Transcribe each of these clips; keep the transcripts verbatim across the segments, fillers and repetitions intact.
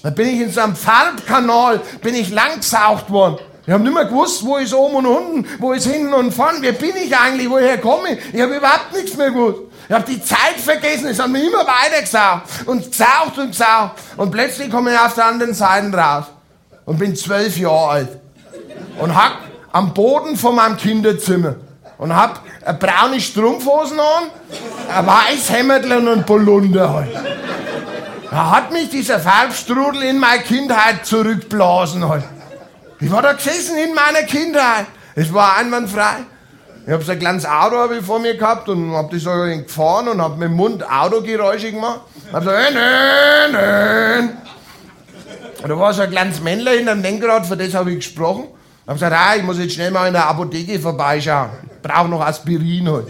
Da bin ich in so einem Farbkanal, bin ich lang gesaugt worden. Ich habe nicht mehr gewusst, wo ist oben und unten, wo ist hinten und vorne, wer bin ich eigentlich, woher komme ich? Ich habe überhaupt nichts mehr gewusst. Ich habe die Zeit vergessen, es hat mir immer weiter gesaugt und gesaugt und gesaugt. Und plötzlich komme ich auf der anderen Seite raus und bin zwölf Jahre alt und hack am Boden von meinem Kinderzimmer und hab eine braune Strumpfhosen an, ein weiß Hemdl und ein Polunder halt. Da hat mich dieser Farbstrudel in meine Kindheit zurückblasen halt. Ich war da gesessen in meiner Kindheit. Es war einwandfrei. Ich hab so ein kleines Auto hab ich vor mir gehabt und hab das so gefahren und hab mit dem Mund Autogeräusche gemacht. Hab so, äh, nö, nö. Und da war so ein kleines Männler hinterm Lenkrad, für das habe ich gesprochen. Hab gesagt, ah, ich muss jetzt schnell mal in der Apotheke vorbeischauen. Ich brauche noch Aspirin heute.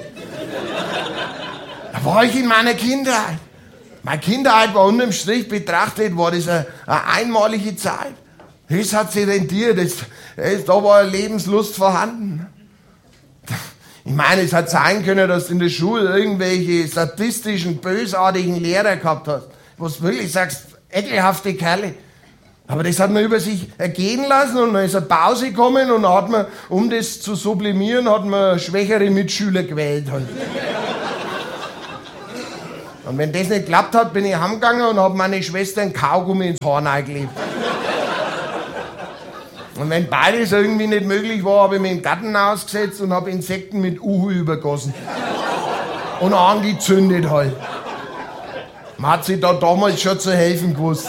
Da war ich in meiner Kindheit. Meine Kindheit war unterm Strich betrachtet, war das eine, eine einmalige Zeit. Das hat sich rentiert, das, das, da war Lebenslust vorhanden. Ich meine, es hat sein können, dass du in der Schule irgendwelche sadistischen, bösartigen Lehrer gehabt hast, wo du wirklich sagst, ekelhafte Kerle. Aber das hat man über sich ergehen lassen und dann ist eine Pause gekommen und dann hat man, um das zu sublimieren, hat man schwächere Mitschüler gewählt. Halt. Und wenn das nicht geklappt hat, bin ich heimgegangen und habe meine Schwester ein Kaugummi ins Horn eingeklebt. Und wenn beides irgendwie nicht möglich war, habe ich mich im Garten ausgesetzt und habe Insekten mit Uhu übergossen. Und angezündet halt. Man hat sich da damals schon zu helfen gewusst.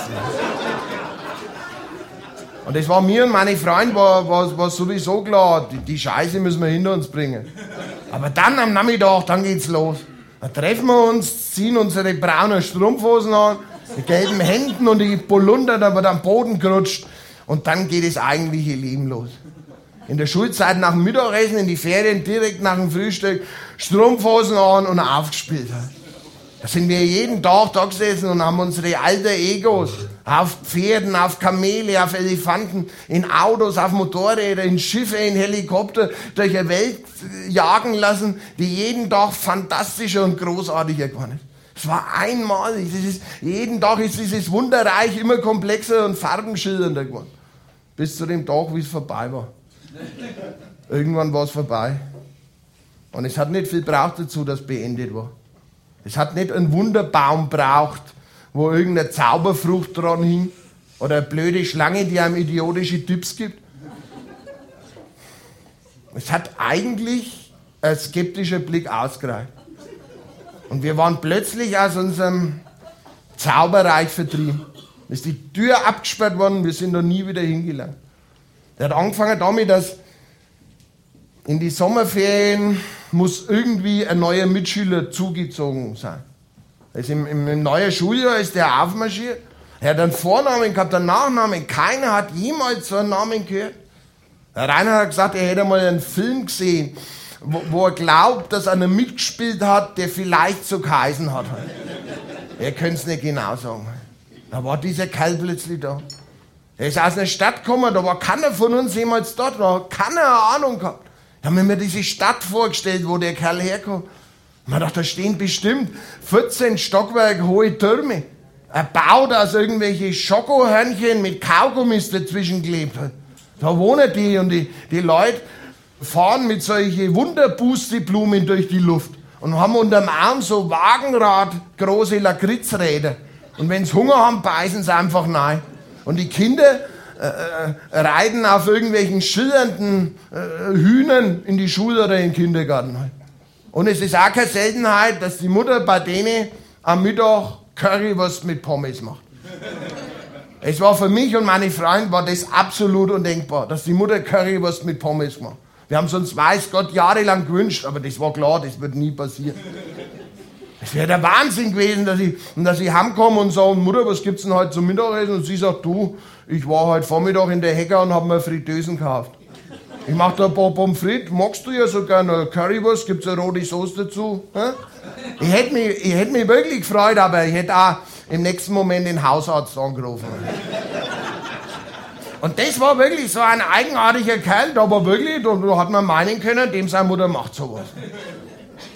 Und das war mir und meine Freunde war, war, war sowieso klar, die, die Scheiße müssen wir hinter uns bringen. Aber dann am Nachmittag, dann geht's los. Dann treffen wir uns, ziehen unsere braunen Strumpfhosen an, die gelben Hemden und die Polunder, da wird am Boden gerutscht. Und dann geht das eigentliche Leben los. In der Schulzeit nach dem Mittagessen, in die Ferien, direkt nach dem Frühstück, Strumpfhosen an und aufgespielt. Da sind wir jeden Tag da gesessen und haben unsere alter Egos auf Pferden, auf Kamele, auf Elefanten, in Autos, auf Motorräder, in Schiffe, in Helikopter durch die Welt jagen lassen, die jeden Tag fantastischer und großartiger geworden ist. Es war einmalig. Das ist, jeden Tag ist dieses Wunderreich immer komplexer und farbenschillernder geworden. Bis zu dem Tag, wie es vorbei war. Irgendwann war es vorbei. Und es hat nicht viel gebraucht dazu, dass es beendet war. Es hat nicht einen Wunderbaum braucht, wo irgendeine Zauberfrucht dran hing oder eine blöde Schlange, die einem idiotische Tipps gibt. Es hat eigentlich ein skeptischer Blick ausgereicht. Und wir waren plötzlich aus unserem Zauberreich vertrieben. Es ist die Tür abgesperrt worden, wir sind da nie wieder hingelangt. Der hat angefangen damit, dass in die Sommerferien muss irgendwie ein neuer Mitschüler zugezogen sein. Also im, im, im neuen Schuljahr ist der aufmarschiert. Er hat einen Vornamen gehabt, einen Nachnamen. Keiner hat jemals so einen Namen gehört. Der Rainer hat gesagt, er hätte mal einen Film gesehen, wo, wo er glaubt, dass einer mitgespielt hat, der vielleicht so geheißen hat. Er könnte es nicht genau sagen. Da war dieser Kerl plötzlich da. Er ist aus einer Stadt gekommen, da war keiner von uns jemals dort, da hat keiner eine Ahnung gehabt. Ich habe mir diese Stadt vorgestellt, wo der Kerl herkommt. Man dachte, da stehen bestimmt vierzehn Stockwerk hohe Türme. Ein Bau, da aus irgendwelche Schokohörnchen mit Kaugummis dazwischen geklebt hat. Da wohnen die und die, die Leute fahren mit solchen Wunderpusteblumen durch die Luft und haben unterm Arm so Wagenrad große Lakritzräder. Und wenn sie Hunger haben, beißen sie einfach rein. Und die Kinder äh, reiten auf irgendwelchen schillernden äh, Hühnern in die Schule oder in den Kindergarten. Und es ist auch keine Seltenheit, dass die Mutter bei denen am Mittag Currywurst mit Pommes macht. Es war für mich und meine Freunde war das absolut undenkbar, dass die Mutter Currywurst mit Pommes macht. Wir haben es uns, weiß Gott, jahrelang gewünscht, aber das war klar, das wird nie passieren. Es wäre der Wahnsinn gewesen, dass ich, dass ich heimkomme und sage, Mutter, was gibt's denn heute zum Mittagessen? Und sie sagt, du, ich war heute Vormittag in der Hecker und habe mir Fritteusen gekauft. Ich mache da ein paar Pommes frites, magst du ja so gerne Currywurst, gibt's eine rote Sauce dazu? Hä? Ich hätte mich, ich hätte mich wirklich gefreut, aber ich hätte auch im nächsten Moment den Hausarzt angerufen. Und das war wirklich so ein eigenartiger Kerl, da war wirklich, da hat man meinen können, dem seine Mutter macht sowas.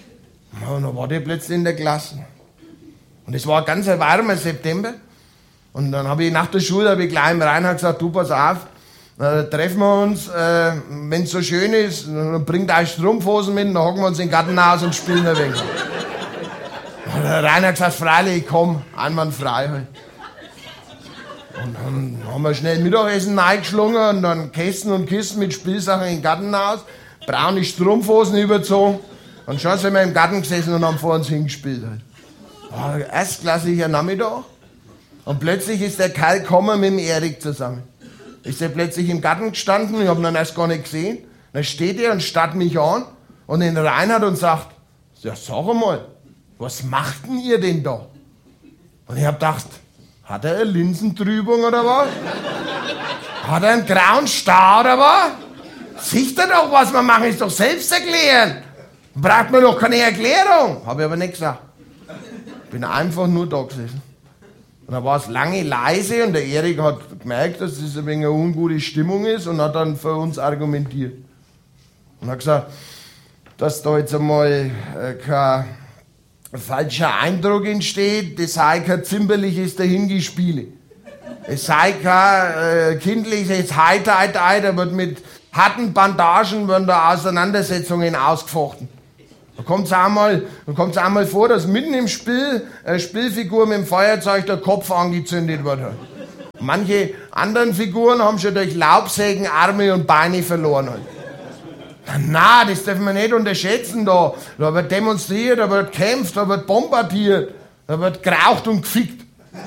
Und dann war der plötzlich in der Klasse. Und es war ein ganz warmer September. Und dann habe ich nach der Schule hab ich gleich im Reinhard gesagt, du pass auf, äh, treffen wir uns, äh, wenn es so schön ist, dann bringt euch Strumpfhosen mit, dann hocken wir uns in den Garten aus und spielen ein wenig. Und der Reinhard gesagt, freilich, ich komm, einwandfrei halt. Und dann haben wir schnell Mittagessen reingeschlungen und dann Kästen und Kisten mit Spielsachen in den Garten aus, braune Strumpfhosen überzogen und schon sind wir im Garten gesessen und haben vor uns hingespielt halt. War ein erstklassiger Nachmittag. Und plötzlich ist der Kerl gekommen mit dem Erik zusammen. Ist er plötzlich im Garten gestanden, ich hab ihn dann erst gar nicht gesehen. Dann steht er und starrt mich an und den Reinhard und sagt, ja sag mal, was macht denn ihr denn da? Und ich hab gedacht, hat er eine Linsentrübung oder was? Hat er einen grauen Star oder was? Sieht er doch, was wir machen, ist doch selbst erklären. Braucht man doch keine Erklärung. Hab ich aber nicht gesagt. Bin einfach nur da gesessen. Und da war es lange leise und der Erik hat gemerkt, dass es ein wenig eine ungute Stimmung ist und hat dann für uns argumentiert. Und hat gesagt, dass da jetzt einmal äh, kein falscher Eindruck entsteht, das sei kein zimperliches Dahingespiele. Es sei kein äh, kindliches Heiter-Heiter, da wird mit harten Bandagen werden da Auseinandersetzungen ausgefochten. Da kommt es einmal, einmal vor, dass mitten im Spiel eine Spielfigur mit dem Feuerzeug der Kopf angezündet wird. Manche anderen Figuren haben schon durch Laubsägen Arme und Beine verloren. Na, das dürfen wir nicht unterschätzen da. Da wird demonstriert, da wird gekämpft, da wird bombardiert, da wird geraucht und gefickt.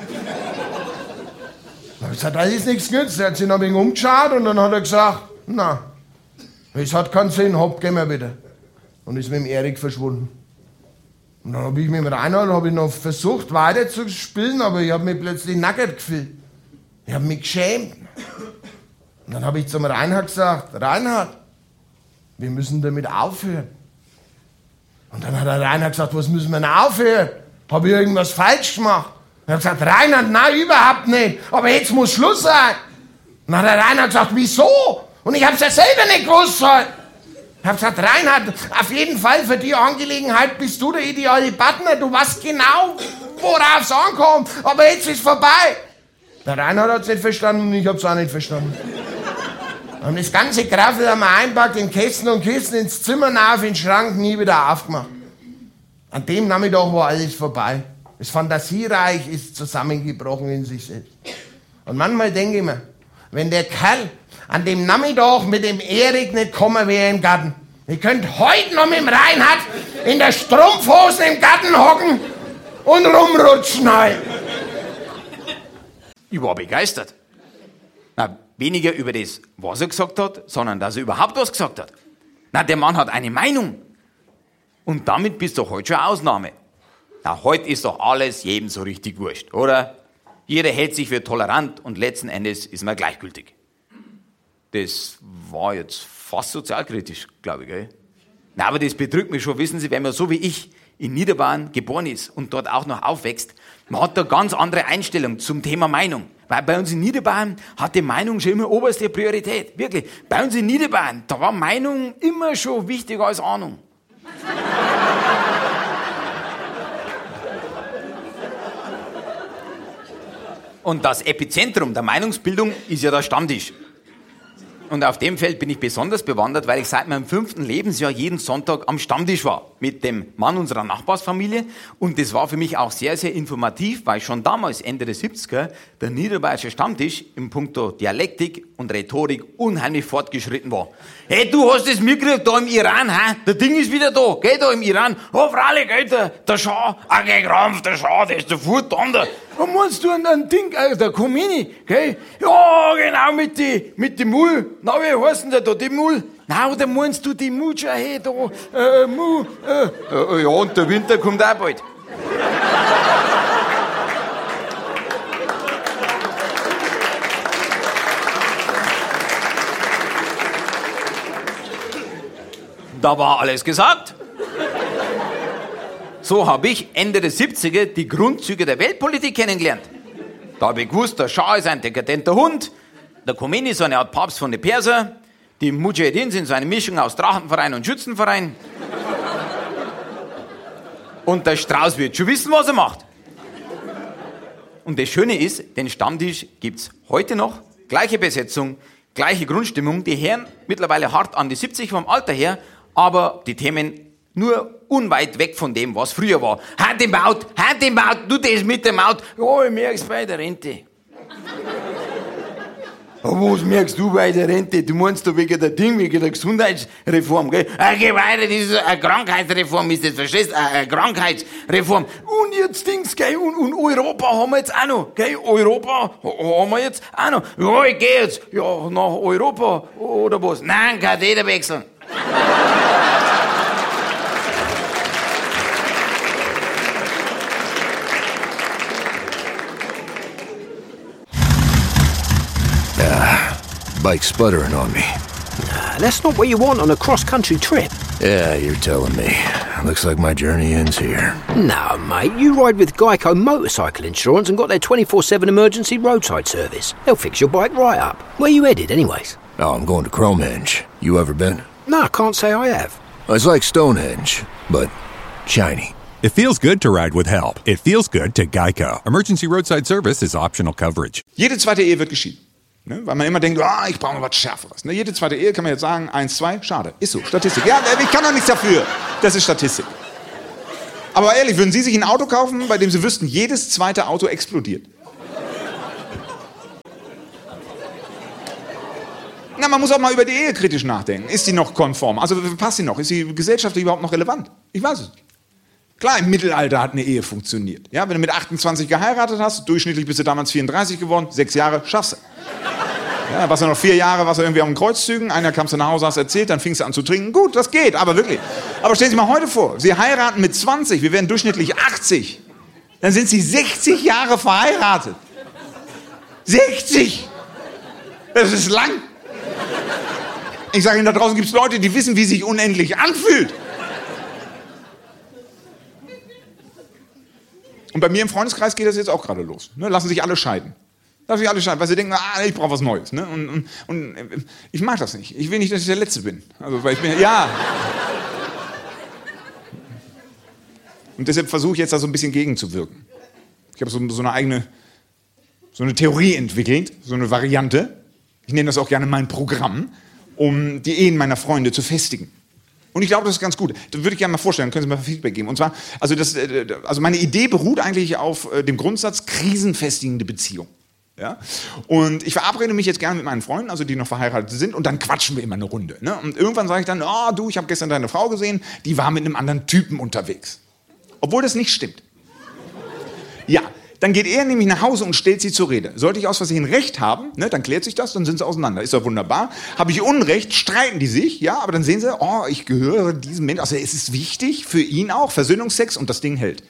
Da hab ich gesagt, da ist nichts genützt. Er hat sich noch ein wenig umgeschaut und dann hat er gesagt, na, es hat keinen Sinn, hopp, gehen wir wieder. Und ist mit dem Erik verschwunden. Und dann habe ich mit dem Reinhard hab ich noch versucht weiter zu spielen, aber ich habe mich plötzlich nackert gefühlt. Ich habe mich geschämt. Und dann habe ich zum Reinhard gesagt, Reinhard, wir müssen damit aufhören. Und dann hat der Reinhard gesagt, was müssen wir denn aufhören? Habe ich irgendwas falsch gemacht? Und er hat gesagt, Reinhard, nein, überhaupt nicht. Aber jetzt muss Schluss sein. Und dann hat der Reinhard gesagt, wieso? Und ich habe es ja selber nicht gewusst. Halt. Ich hab gesagt, Reinhard, auf jeden Fall für die Angelegenheit bist du der ideale Partner. Du weißt genau, worauf es ankommt. Aber jetzt ist vorbei. Der Reinhard hat es nicht verstanden und ich hab's auch nicht verstanden. Wir haben das ganze Graffel haben wir einpackt, in Kästen und Kisten, ins Zimmer auf, in den Schrank, nie wieder aufgemacht. An dem Nachmittag war alles vorbei. Das Fantasiereich ist zusammengebrochen in sich selbst. Und manchmal denke ich mir, wenn der Kerl an dem Nachmittag mit dem Erik nicht kommen wäre im Garten. Ihr könnt heute noch mit dem Reinhard in der Strumpfhose im Garten hocken und rumrutschen halt. Ich war begeistert. Na, weniger über das, was er gesagt hat, sondern dass er überhaupt was gesagt hat. Na, der Mann hat eine Meinung. Und damit bist du heute schon eine Ausnahme. Na, heute ist doch alles jedem so richtig wurscht, oder? Jeder hält sich für tolerant und letzten Endes ist man gleichgültig. Das war jetzt fast sozialkritisch, glaube ich, gell? Na, aber das bedrückt mich schon. Wissen Sie, wenn man so wie ich in Niederbayern geboren ist und dort auch noch aufwächst, man hat da ganz andere Einstellung zum Thema Meinung. Weil bei uns in Niederbayern hat die Meinung schon immer oberste Priorität. Wirklich. Bei uns in Niederbayern, da war Meinung immer schon wichtiger als Ahnung. Und das Epizentrum der Meinungsbildung ist ja der Stammtisch. Und auf dem Feld bin ich besonders bewandert, weil ich seit meinem fünften Lebensjahr jeden Sonntag am Stammtisch war. Mit dem Mann unserer Nachbarsfamilie. Und das war für mich auch sehr, sehr informativ, weil schon damals, Ende der siebziger, der niederbayerische Stammtisch im Punkto Dialektik und Rhetorik unheimlich fortgeschritten war. Hey, du hast das mitgekriegt, da im Iran, hä? Der Ding ist wieder da, gell, da im Iran. Oh, freilich, gell, der, der Schah, ah, geh Krampf, der Schah, der ist sofort da. Was meinst du an ein Ding, äh, der Komini, gell? Ja, genau, mit die, mit die Mul. Na, wie heißt denn der da, die Mul? Na, oder meinst du die Mujahid, da, äh, Mu, äh, äh, ja, und der Winter kommt auch bald. Da war alles gesagt. So habe ich Ende der siebziger die Grundzüge der Weltpolitik kennengelernt. Da habe ich gewusst, der Schah ist ein dekadenter Hund, der Khomeini ist eine Art Papst von den Persern, die Mujahedin sind so eine Mischung aus Drachenverein und Schützenverein. Und der Strauß wird schon wissen, was er macht. Und das Schöne ist, den Stammtisch gibt's heute noch. Gleiche Besetzung, gleiche Grundstimmung. Die Herren mittlerweile hart an die siebzig vom Alter her, aber die Themen nur unweit weg von dem, was früher war. Hand im Maut, Hand im Maut, du das mit dem Maut. Ja, ich merk's bei der Rente. Aber was merkst du bei der Rente? Du meinst doch wegen der Ding, wegen der Gesundheitsreform, gell? Ah, geh weiter, das ist eine Krankheitsreform, ist das, verstehst? Eine Krankheitsreform. Und jetzt Dings, gell? Und, und Europa haben wir jetzt auch noch, gell? Europa haben wir jetzt auch noch. Ja, ich geh jetzt. Ja, nach Europa, oder was? Nein, Katheter wechseln. Bike sputtering on me. Nah, that's not what you want on a cross-country trip. Yeah, you're telling me. Looks like my journey ends here. No, mate, you ride with Geico Motorcycle Insurance and got their twenty-four seven emergency roadside service. They'll fix your bike right up. Where you headed, anyways? Oh, I'm going to Cromehenge. You ever been? No, I can't say I have. It's like Stonehenge, but shiny. It feels good to ride with help. It feels good to Geico. Emergency roadside service is optional coverage. Jede zweite Ehe wird geschieden. Ne? Weil man immer denkt, ah, ich brauche noch was Schärferes. Ne? Jede zweite Ehe kann man jetzt sagen, eins, zwei, schade. Ist so, Statistik. Ja, ich kann doch nichts dafür. Das ist Statistik. Aber ehrlich, würden Sie sich ein Auto kaufen, bei dem Sie wüssten, jedes zweite Auto explodiert? Na, man muss auch mal über die Ehe kritisch nachdenken. Ist die noch konform? Also passt sie noch? Ist sie gesellschaftlich überhaupt noch relevant? Ich weiß es nicht. Klar, im Mittelalter hat eine Ehe funktioniert. Ja, wenn du mit achtundzwanzig geheiratet hast, durchschnittlich bist du damals vierunddreißig geworden, sechs Jahre, schaffst du. Ja, warst du noch vier Jahre, warst du irgendwie auf den Kreuzzügen, einer kamst du nach Hause, hast erzählt, dann fingst du an zu trinken. Gut, das geht, aber wirklich. Aber stellen Sie sich mal heute vor, Sie heiraten mit zwanzig, wir werden durchschnittlich achtzig. Dann sind Sie sechzig Jahre verheiratet. sechzig! Das ist lang. Ich sage Ihnen, da draußen gibt es Leute, die wissen, wie sich unendlich anfühlt. Und bei mir im Freundeskreis geht das jetzt auch gerade los. Ne? Lassen sich alle scheiden. Lassen sich alle scheiden, weil sie denken, ah, ich brauche was Neues. Ne? Und, und, und ich mag das nicht. Ich will nicht, dass ich der Letzte bin. Also, weil ich bin, ja. Und deshalb versuche ich jetzt da so ein bisschen gegenzuwirken. Ich habe so, so eine eigene, so eine Theorie entwickelt, so eine Variante. Ich nenne das auch gerne mein Programm, um die Ehen meiner Freunde zu festigen. Und ich glaube, das ist ganz gut. Das würde ich gerne mal vorstellen, können Sie mir Feedback geben. Und zwar, also, das, also meine Idee beruht eigentlich auf dem Grundsatz krisenfestigende Beziehung. Ja? Und ich verabrede mich jetzt gerne mit meinen Freunden, also die noch verheiratet sind, und dann quatschen wir immer eine Runde. Ne? Und irgendwann sage ich dann, oh, du, ich habe gestern deine Frau gesehen, die war mit einem anderen Typen unterwegs. Obwohl das nicht stimmt. Ja. Dann geht er nämlich nach Hause und stellt sie zur Rede. Sollte ich aus Versehen Recht haben, ne, dann klärt sich das, dann sind sie auseinander. Ist doch wunderbar. Habe ich Unrecht, streiten die sich, ja, aber dann sehen sie, oh, ich gehöre diesem Menschen. Also es ist wichtig für ihn auch, Versöhnungsex, und das Ding hält.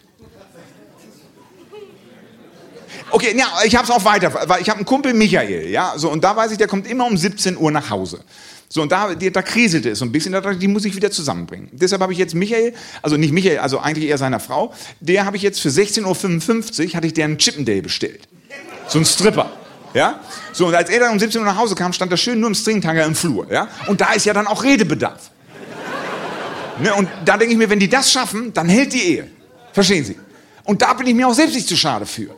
Okay, ja, ich habe es auch weiter, weil ich habe einen Kumpel, Michael, ja, so, und da weiß ich, der kommt immer um siebzehn Uhr nach Hause. So, und da, da kriselte es so ein bisschen, da, die muss ich wieder zusammenbringen. Deshalb habe ich jetzt Michael, also nicht Michael, also eigentlich eher seiner Frau, der habe ich jetzt für sechzehn Uhr fünfundfünfzig, hatte ich deren Chippendale bestellt. So ein Stripper, ja. So, und als er dann um siebzehn Uhr nach Hause kam, stand er schön nur im Stringtanger im Flur, ja. Und da ist ja dann auch Redebedarf. Ne, und da denke ich mir, wenn die das schaffen, dann hält die Ehe. Verstehen Sie? Und da bin ich mir auch selbst nicht zu schade für.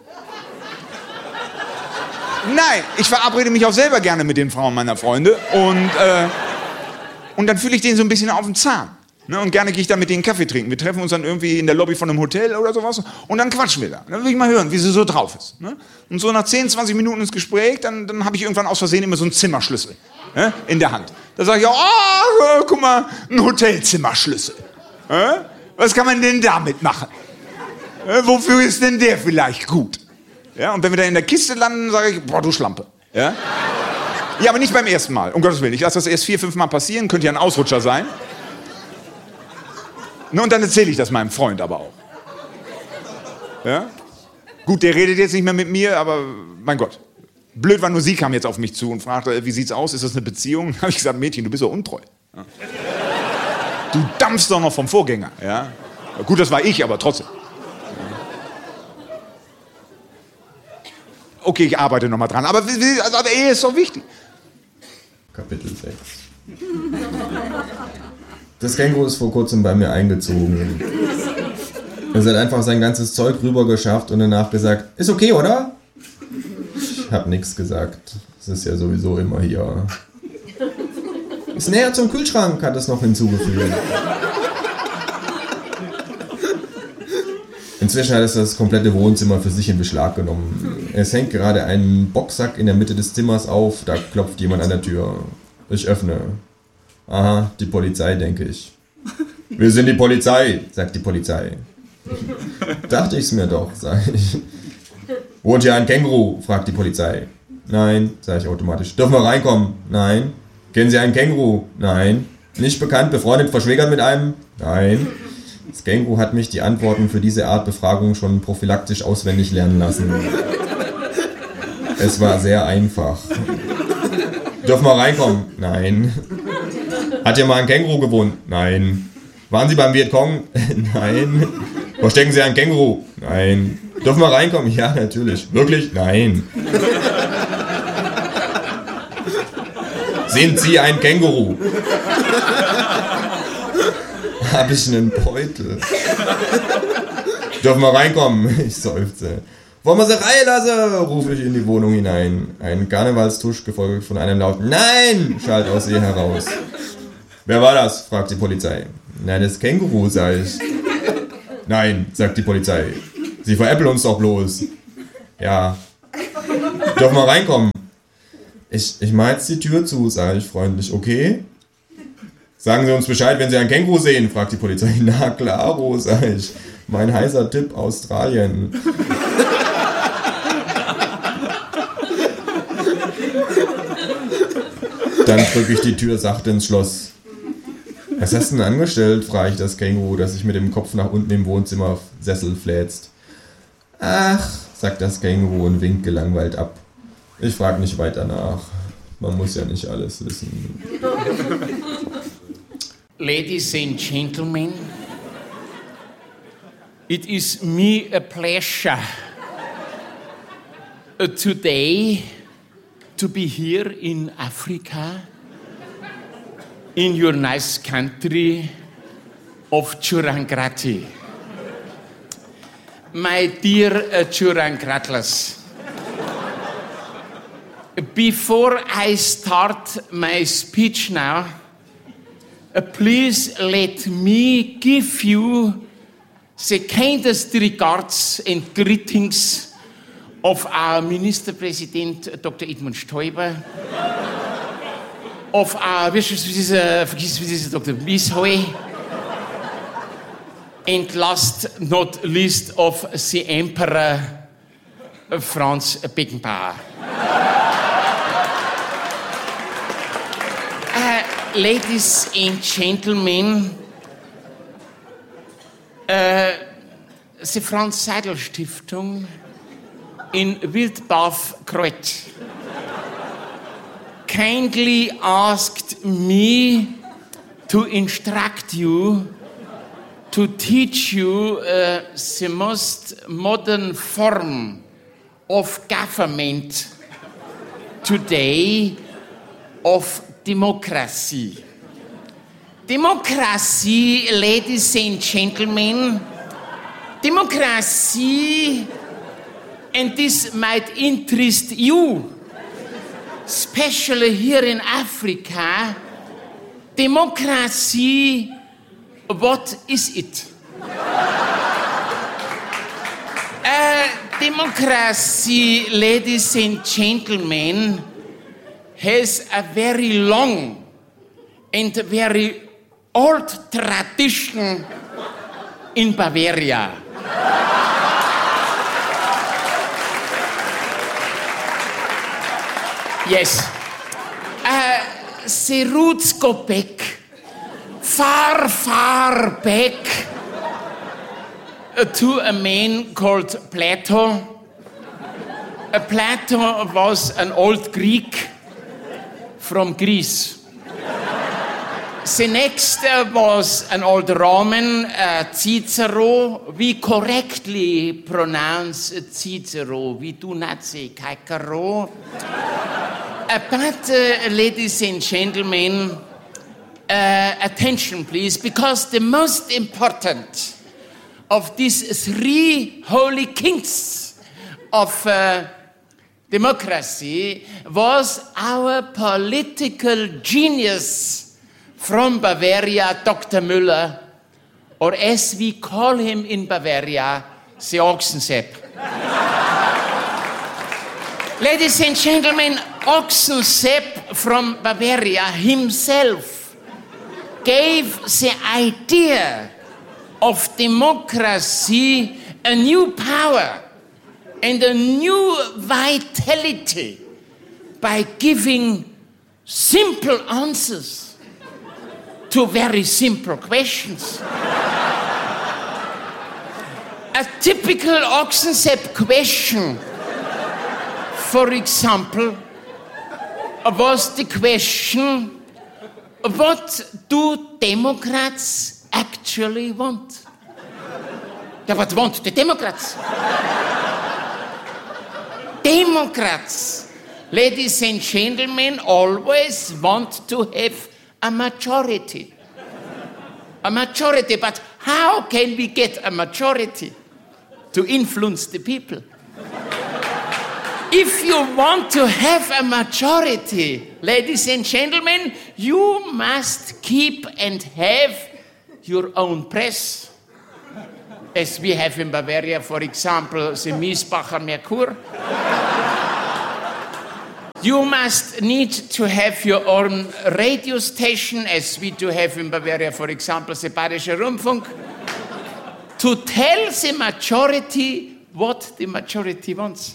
Nein, ich verabrede mich auch selber gerne mit den Frauen meiner Freunde und, äh, und dann fühle ich denen so ein bisschen auf den Zahn. Ne? Und gerne gehe ich dann mit denen Kaffee trinken. Wir treffen uns dann irgendwie in der Lobby von einem Hotel oder sowas und dann quatschen wir da. Dann will ich mal hören, wie sie so drauf ist. Ne? Und so nach zehn, zwanzig Minuten ins Gespräch, dann, dann habe ich irgendwann aus Versehen immer so einen Zimmerschlüssel, ne, in der Hand. Da sage ich, oh, guck mal, ein Hotelzimmerschlüssel. Äh? Was kann man denn damit machen? Äh, wofür ist denn der vielleicht gut? Ja, und wenn wir dann in der Kiste landen, sage ich, boah, du Schlampe. Ja? Ja, aber nicht beim ersten Mal, um Gottes Willen. Ich lasse das erst vier, fünf Mal passieren, könnte ja ein Ausrutscher sein. Ne, und dann erzähle ich das meinem Freund aber auch. Ja? Gut, der redet jetzt nicht mehr mit mir, aber mein Gott. Blöd war nur, sie kam jetzt auf mich zu und fragte, wie sieht's aus, ist das eine Beziehung? Da habe ich gesagt, Mädchen, du bist doch untreu. Ja? Du dampfst doch noch vom Vorgänger. Ja? Gut, das war ich, aber trotzdem. Okay, ich arbeite noch mal dran, aber, aber Ehe ist doch wichtig. Kapitel sechs. Das Känguru ist vor kurzem bei mir eingezogen. Er hat einfach sein ganzes Zeug rüber geschafft und danach gesagt, ist okay, oder? Ich hab nichts gesagt. Es ist ja sowieso immer hier. Ist näher zum Kühlschrank, hat es noch hinzugefügt. Inzwischen hat es das komplette Wohnzimmer für sich in Beschlag genommen. Es hängt gerade ein Boxsack in der Mitte des Zimmers auf, da klopft jemand an der Tür. Ich öffne. Aha, die Polizei, denke ich. Wir sind die Polizei, sagt die Polizei. Dachte ich's mir doch, sag ich. Wohnt hier ein Känguru, fragt die Polizei. Nein, sage ich automatisch. Dürfen wir reinkommen? Nein. Kennen Sie einen Känguru? Nein. Nicht bekannt, befreundet, verschwägert mit einem? Nein. Das Känguru hat mich die Antworten für diese Art Befragung schon prophylaktisch auswendig lernen lassen. Es war sehr einfach. Dürfen wir reinkommen? Nein. Hat hier mal ein Känguru gewohnt? Nein. Waren Sie beim Vietcong? Nein. Verstecken Sie ein Känguru? Nein. Dürfen wir reinkommen? Ja, natürlich. Wirklich? Nein. Sind Sie ein Känguru? Habe ich einen Beutel? Dürfen wir reinkommen? Ich seufze. Wollen wir sie reinlassen? Rufe ich in die Wohnung hinein. Ein Karnevalstusch gefolgt von einem lauten Nein! Schallt aus ihr heraus. Wer war das? Fragt die Polizei. Na, das Känguru, sag ich. Nein, sagt die Polizei. Sie veräppeln uns doch bloß. Ja. Dürfen wir reinkommen? Ich, ich mach jetzt die Tür zu, sage ich freundlich. Okay? Sagen Sie uns Bescheid, wenn Sie ein Känguru sehen, fragt die Polizei. Na klaro, sag ich. Mein heißer Tipp, Australien. Dann drücke ich die Tür sachte ins Schloss. Was hast du denn angestellt, frage ich das Känguru, das sich mit dem Kopf nach unten im Wohnzimmersessel fläzt. Ach, sagt das Känguru und winkt gelangweilt ab. Ich frage nicht weiter nach. Man muss ja nicht alles wissen. Ladies and gentlemen, it is me a pleasure uh, today to be here in Africa, in your nice country of Churangrati. My dear uh, Churangratlers, before I start my speech now, uh, please let me give you the kindest regards and greetings of our Minister President Doctor Edmund Stoiber, of our Vice Doctor Bishoy, and last not least of the Emperor Franz Beckenbauer. Uh, ladies and gentlemen, uh, the Franz Seidel Stiftung in Wildbaf-Kreuth kindly asked me to instruct you, to teach you uh, the most modern form of government today, of democracy. Democracy, ladies and gentlemen, democracy, and this might interest you, especially here in Africa. Democracy, what is it? uh, democracy, ladies and gentlemen, has a very long and very old tradition in Bavaria. Yes. Uh, the roots go back, far, far back, uh, to a man called Plato. Uh, Plato was an old Greek from Greece. The next uh, was an old Roman, uh, Cicero. We correctly pronounce Cicero. We do not say Cicero. Uh, but, uh, ladies and gentlemen, uh, attention please, because the most important of these three holy kings of uh, democracy was our political genius from Bavaria, Doctor Müller, or as we call him in Bavaria, the Ochsensepp. Ladies and gentlemen, Ochsensepp from Bavaria himself gave the idea of democracy a new power and a new vitality by giving simple answers to very simple questions. A typical Ochsensepp question, for example, was the question, what do Democrats actually want? Yeah, what want the Democrats? Democrats, ladies and gentlemen, always want to have a majority. A majority, but how can we get a majority to influence the people? If you want to have a majority, ladies and gentlemen, you must keep and have your own press. As we have in Bavaria, for example, the Miesbacher Merkur. You must need to have your own radio station, as we do have in Bavaria, for example, the Bayerischer Rundfunk, to tell the majority what the majority wants.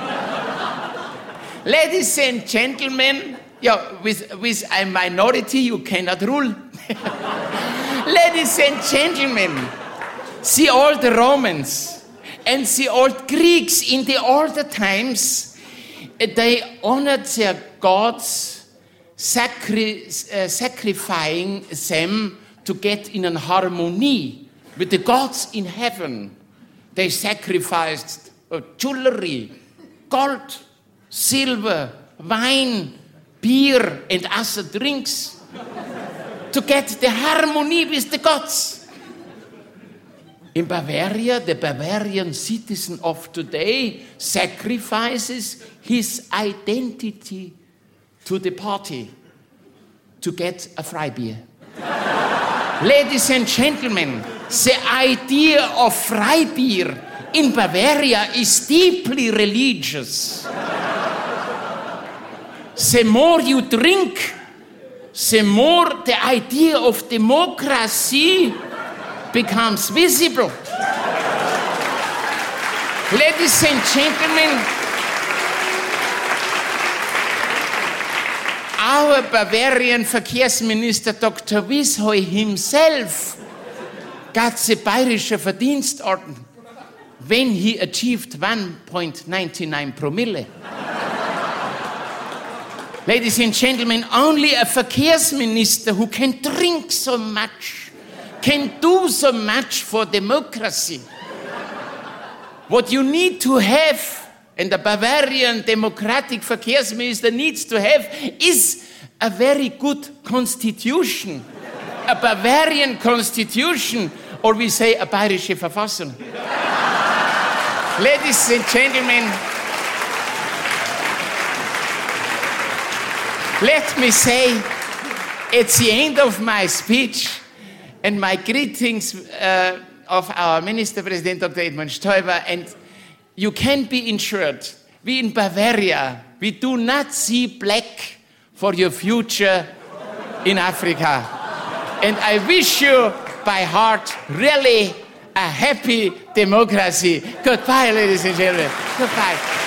Ladies and gentlemen, yeah, with, with a minority you cannot rule. Ladies and gentlemen, the old Romans and the old Greeks in the older times, they honored their gods, sacri- uh, sacrificing them to get in an harmony with the gods in heaven. They sacrificed uh, jewelry, gold, silver, wine, beer, and other drinks to get the harmony with the gods. In Bavaria, the Bavarian citizen of today sacrifices his identity to the party to get a Freibier. Ladies and gentlemen, the idea of Freibier in Bavaria is deeply religious. The more you drink, the more the idea of democracy becomes visible. Ladies and gentlemen, our Bavarian Verkehrsminister Doctor Wissoy himself got the Bayerische Verdienstorden when he achieved one point nine nine promille. Ladies and gentlemen, only a Verkehrsminister who can drink so much can do so much for democracy. What you need to have, and the Bavarian Democratic Verkehrsminister needs to have, is a very good constitution. A Bavarian constitution, or we say a Bayerische Verfassung. Ladies and gentlemen, let me say at the end of my speech, and my greetings uh, of our Minister President Doctor Edmund Stoiber, and you can be ensured, we in Bavaria, we do not see black for your future in Africa. And I wish you by heart really a happy democracy. Goodbye, ladies and gentlemen. Goodbye.